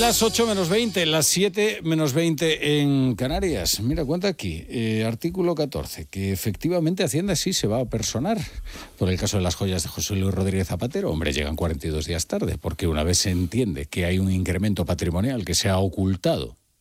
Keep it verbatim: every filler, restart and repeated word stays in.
Las ocho menos veinte, las siete menos veinte en Canarias. Mira, cuenta aquí, eh, artículo catorce, que efectivamente Hacienda sí se va a personar por el caso de las joyas de José Luis Rodríguez Zapatero. Hombre, llegan cuarenta y dos días tarde, porque una vez se entiende que hay un incremento patrimonial que se ha ocultado